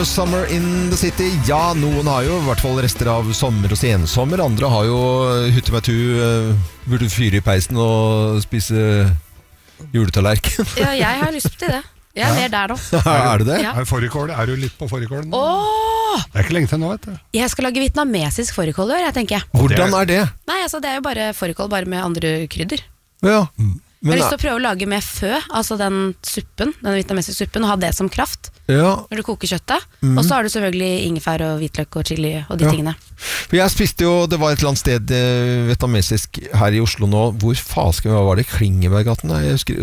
Summer in the city. Ja, noen har jo i hvert fall rester av sommer og sensommer. Andre har jo hytte med burde fyre i peisen og spise juletallerken. Ja, jeg har lyst til det. Jeg er mer der nå. Er du det? Ja. Er du litt på fårikålen? Åh! Det er ikke lenge til nå, vet du. Jeg skal lage vietnamesisk fårikål, jeg tenker. Hvordan er det? Nei, altså det er jo bare fårikål, bare med andre krydder. Ja. Jeg har lyst til å prøve å lage med fø, altså den suppen, den vietnamesiske suppen, og ha det som kraft når du koker kjøttet. Og så har du selvfølgelig ingefær og hvitløk og chili og de tingene. For jeg spiste jo, det var et eller annet sted vietnamesisk her i Oslo nå. Hvor fasken var det? Klingeberggaten?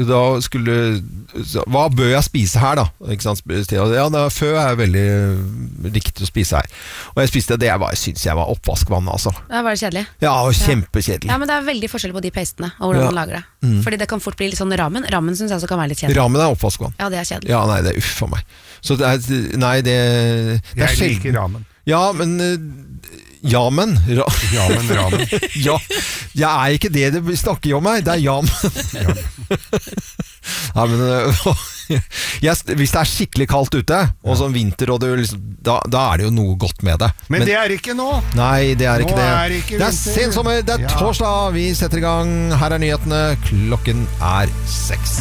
Hva bør jeg spise her da? Ikke sant? Ja, fø er veldig riktig å spise her. Og jeg spiste det, synes jeg var oppvaskvann, altså. Ja, var det kjedelig? Ja, kjempekjedelig. Ja, men det er veldig forskjell på de pastene og hvordan man lager det. Fordi det kan fort bli litt sånn ramen. Ramen synes jeg også kan være litt kjedelig. Ramen er oppvaskvann. Ja, det er kjedelig. Ja, nei, det er uff for meg. Så det er, nei, det er jeg liker ramen. Ja, men ramen. Ja, jeg er ikke det du snakker om meg. Det er jamen. Ja, men hvis det er skikkelig kaldt ute, og sånn vinter, og da er det jo noe godt med det. Men det er ikke nå. Nei, det er ikke nå det. Er ikke det er sensommer, det er torsdag. Vi setter i gang. Her er nyhetene. Klokken er 6.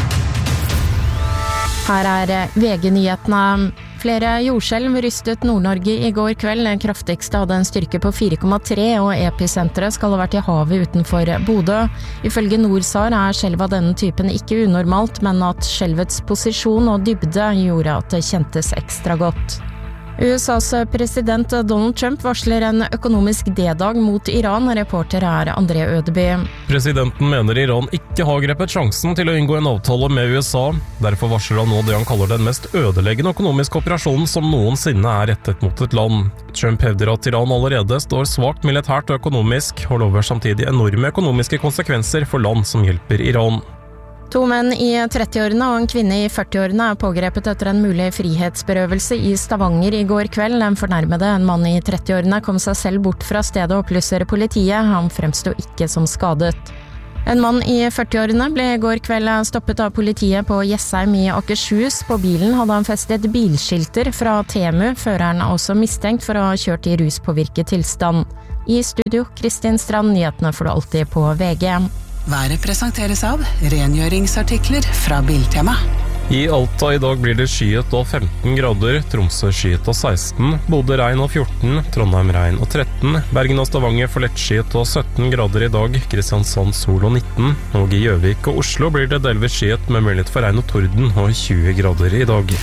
Her er VG-nyhetene. Flere jordskjelv rystet Nord-Norge i går kveld. Den kraftigste hadde en styrke på 4,3, og episenteret skal ha vært i havet utenfor Bodø. Ifølge NorSAR er skjelv av denne typen ikke unormalt, men at skjelvets posisjon og dybde gjorde at det kjentes ekstra godt. USAs president Donald Trump varsler en økonomisk D-dag mot Iran. Reporter er André Ødeby. Presidenten mener Iran ikke har grepet sjansen til å inngå en avtale med USA. Derfor varsler han nå det han kaller den mest ødeleggende økonomiske operasjonen som noensinne er rettet mot et land. Trump hevder at Iran allerede står svakt militært og økonomisk, og lover samtidig enorme økonomiske konsekvenser for land som hjelper Iran. 2 menn i 30-årene og en kvinne i 40-årene er pågrepet etter en mulig frihetsberøvelse i Stavanger i går kveld. Den fornærmede, en mann i 30-årene, kom seg selv bort fra stedet og opplyser politiet. Han fremstod ikke som skadet. En mann i 40-årene ble i går kveld stoppet av politiet på Jessheim i Akershus. På bilen hadde han festet bilskilter fra Temu. Føreren er også mistenkt for å ha kjørt i ruspåvirket tilstand. I studio, Kristin Strand, nyhetene får du alltid på VG. Været presenteres av rengjøringsartikler fra Biltema. I Alta i dag blir det skyet og 15 grader, Tromsø skyet og 16, Bodø regn og 14, Trondheim regn og 13, Bergen og Stavanger får lettskyet og 17 grader i dag, Kristiansand sol og 19, og i Gjøvik og Oslo blir det delvis skyet med mulighet for regn og torden og 20 grader i dag.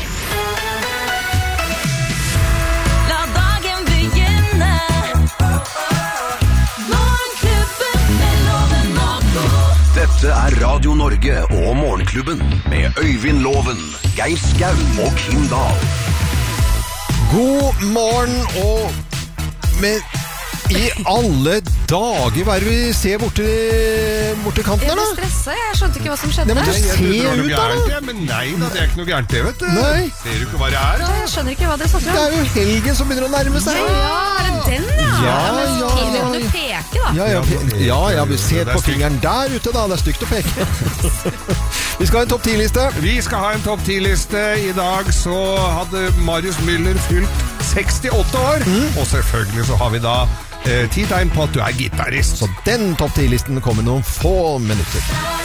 Dette er Radio Norge og Morgenklubben med Øyvind Loven, Geir Skau og Kim Dahl. God morgen, og med i alle dager, hva er det vi ser borte kanten Jeg her da? ble stresset, jeg skjønte ikke hva som skjedde. Nei, men du ser ut da! Men nei da, det er ikke noe gærent det, vet du. Nei. Ser du ikke hva det er da? Jeg skjønner ikke hva dere snakker om. Det er jo helgen som begynner å nærme seg. Ja, er det den, ja? Ja. Men kan du peke, da? Ja, se på fingeren der ute da, det er stygt å peke. Vi skal ha en topp 10-liste. Vi skal ha en topp 10-liste. I dag så hadde Marius Müller fylt 68 år. Og selvfølgelig så har vi da 10 tegn på at du er gitarist. Så den topp 10-listen kommer noen få minutter.